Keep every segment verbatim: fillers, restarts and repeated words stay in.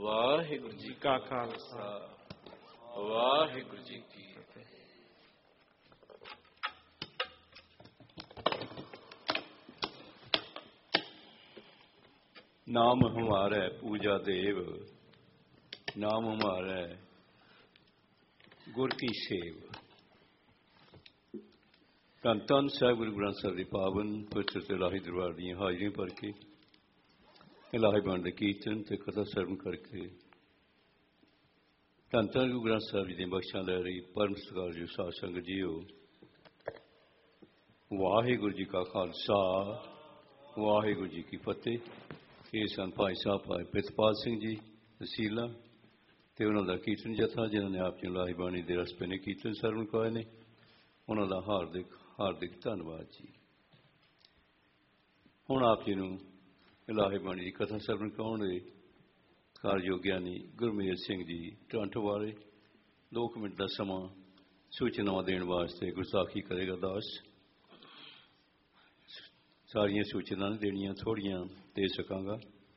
ਵਾਹਿਗੁਰੂ ਜੀ ਕਾ ਖਾਲਸਾ ਵਾਹਿਗੁਰੂ ਜੀ ਕੀ ਫਤਿਹ। नाम हमारा पूजा देव, नाम हमारा गुर की सेव। धन धन साहिब गुरु ग्रंथ साहिब की पावन पवित्र इलाही दरबार दी हाजरियां भर के इलाही बंद कीर्तन ते कथा सरवण करके धन धन गुरु ग्रंथ साहिब जी दी बख्शां लै रही परम सत्कार जो साध संगत जीओ, वाहिगुरू जी का खालसा वाहिगुरू जी की फतेह। ये सन भाई साहब भाई प्रितपाल सिंह जी तसीला ते उन्हों का कीर्तन जथा जिन्होंने आप जी लाही बाणी दे रस्पे ने कीर्तन सरवण करवाए ने, उन्हों का हार्दिक हार्दिक धन्यवाद जी। हुण आप जी नूं इलाही बाणी की कथा सरवण कराउणगे कारयोग ज्ञानी गुरमेल सिंह जी टोरंटो वाले। दो मिनट का समा सूचनावां देण वास्ते गुरसाखी करेगा दास। सारिया सूचना देनिया थोड़िया दे सकांगा।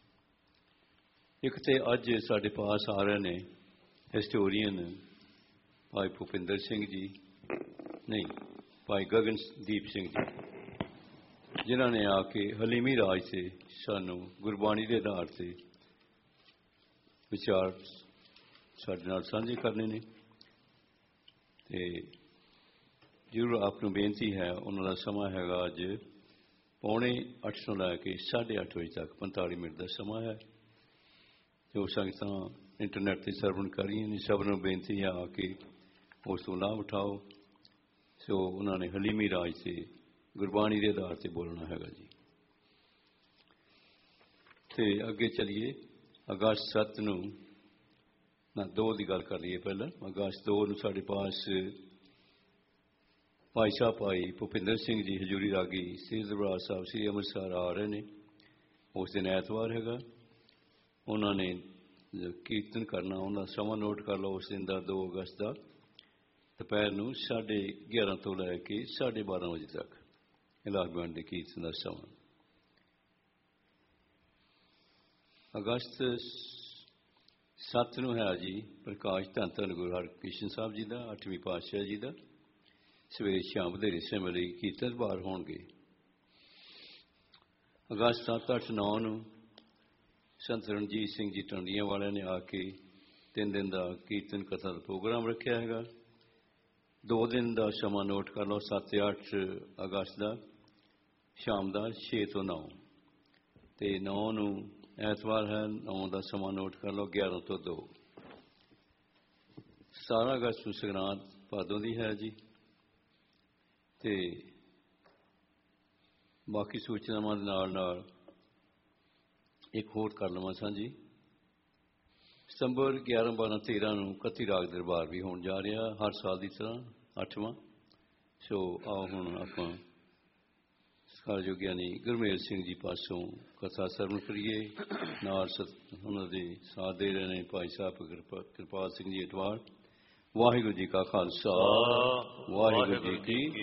एक तो अज साढ़े पास आ रहे ने हिस्टोरीयन भाई भूपिंदर सिंह जी, नहीं भाई गगनदीप सिंह जी, जिन्होंने आके हलीमी राज से सानू गुरबाणी के आधार से विचार साढ़े नाल साझे करने ने। ते जरूर आपको बेनती है, उन्होंने समा हैगा अज पौने अठ सौ लैके साढ़े अठ बजे तक पैंताली मिनट का समा है। जो संगत इंटरनेट से सरवण कर रही हैं, सबनों बेनती है आके उस तो लाभ उठाओ। सो उन्होंने हलीमी राज से गुरबाणी के आधार से बोलना हैगा जी। तो अगे चलिए अगस्त सत्त नूं ना दो की गल कर लीए। पहला अगस्त दो नूं साढ़े पास भाई साहब भाई भूपिंदर सिंह जी हजूरी रागी श्री दरबार साहब श्री अमृतसर आ रहे हैं। उस दिन ऐतवार है, उन्होंने कीर्तन करना, उन्होंने समा नोट कर लो। उस दिन का दो अगस्त का दोपहर नूं साढ़े ग्यारह तो लैके साढ़े बारह बजे तक इलाहाबाद के कीर्तन का समा। अगस्त सत्त नूं है जी प्रकाश धन धन गुरु हरकृष्ण साहब जी का अठवीं पातशाह जी का सवेरे शाम बधेरे समय लिए कीर्तन दरबार होणगे। अगस्त सत्त अठ नौ नूं संत रणजीत सिंह जी टंडियां वाले ने आके तीन दिन का कीर्तन कथा का प्रोग्राम रखा है। दो दिन का समा नोट कर लो, सत्त अठ अगस्त का शाम का छे तो नौ, तो नौ नूं ऐतवार है, नौ का समा नोट कर लो ग्यारह तो दो। सतारह अगस्त नूं संगरांद भादों की है जी। ते बाकी सूचनावां दे नाल नाल एक होर कर लवां सा जी। सितंबर ग्यारह बारह तेरह नूं कत्ती राग दरबार भी होण जा रहा हर साल की तरह अठवां। सो आओ हुण आपां सत्कारयोग ज्ञानी गुरमेल सिंह जी पासों कथा सरवण करिए। नाल उन्हां दे साथ दे रहे ने भाई साहब कृपाल सिंह जी अटवाल। वाहिगुरू जी का खालसा वाहिगुरू जी की